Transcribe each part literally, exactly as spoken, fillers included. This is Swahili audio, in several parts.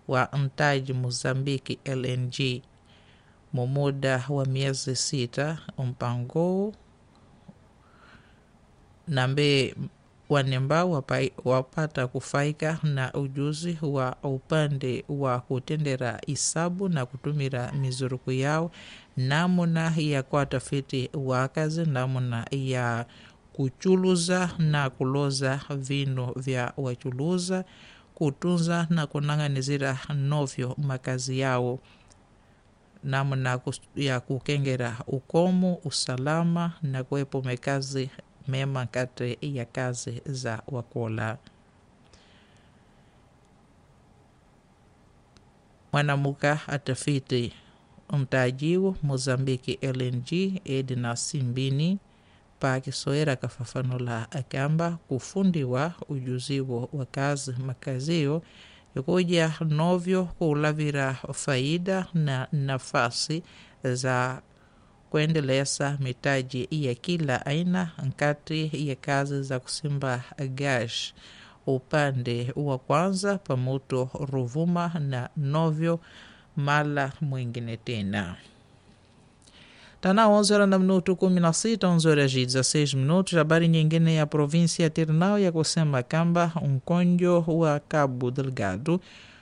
wa mtaji Mozambiki L N G muda wa miezi sita. Mpango nambe wanemba wapai, wapata kufaika na ujuzi wa upande wa kutendera isabu na kutumira mizuruku yao, namuna ya kwa tafiti wakazi, namuna ya kuchuluza na kuloza vino vya wachuluza, kutunza na kunanganizira novyo makazi yao, namuna ya kukengera ukomu, usalama na kuepo mekazi mema kati ya kazi za wakola. Mwanamuka atafiti mtajiwo Mozambiki L N G Edna Simbini pa kisoera kafafanula akamba kufundiwa ujuziwo wa kazi makazio yukuja novyo kulavira faida na nafasi za kuendeleza mitaji ya kila aina nkati ya kazi za kusimba gash upande wa kwanza pamoto Ruvuma na novyo mala mwingine tena. Tana onze na minuto kumi na sita, onze horas e dezesseis minutos. Habari nyingine ya provinsia Ternau ya kusema kamba mkonjo wa Cabo Delgado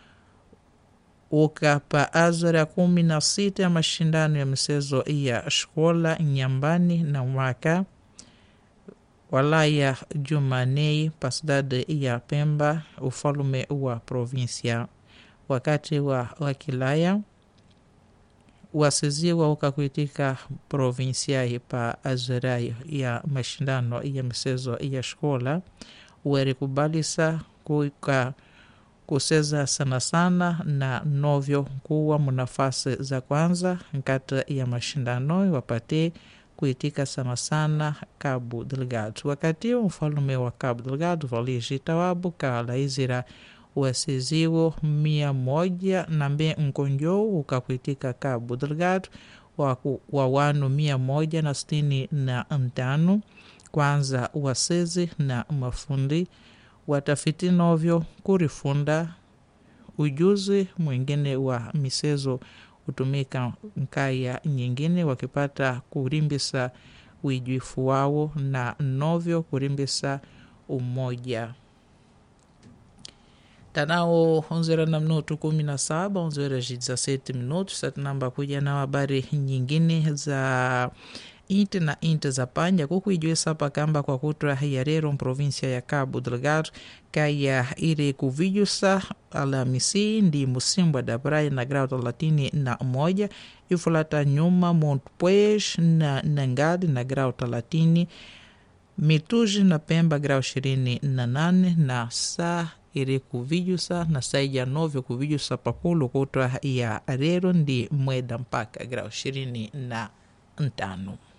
ukapa azora kumi na sita ya mashindano ya michezo ya shkola nyambani na mwaka walaya Jumanei pasidade ya Pemba ufalume wa provinsia. Wakati wa wakilaya wasiziwa ukakuitika provinsia pa azora ya mashindano ya michezo ya shkola uweri kubalisa kuika kuseza sana sana na novyo kuwa munafasi za kwanza nkata ya mashindano wapate kuitika sana sana Cabo Delgado. Wakati wa mfalume wa Cabo Delgado Valiji Tawabu kalaizira wasiziwo mia moja na mbe mkonjo ukakuitika Cabo Delgado wa, wa wanu mia moja na sitini na ntano kwanza wasezi na mafundi watafiti novyo kurifunda ujuzi mwingine wa misezo utumika nkaya nyingine wakipata kurimbisa uijuifu wao na novyo kurimbisa umoja. Tanao onzera na minuto kumi na saba, onzera dezessete minutos. Sata namba kuja na habari nyingine za inte na inte za panja kukuijuisa pakamba kwa kutra yarero provinsia ya Cabo Delgado kaya ire kuvijusa Alhamisi ndi musimbwa da praia na grau talatini na moja ifulata nyuma Montpuez na Nangadi na grau talatini, Mituji na Pemba grau ishirini na nane na saa ire kuvijusa na saija novyo kuvijusa pakulu kutra ya arero ndi mweda mpaka grau ishirini na ntano.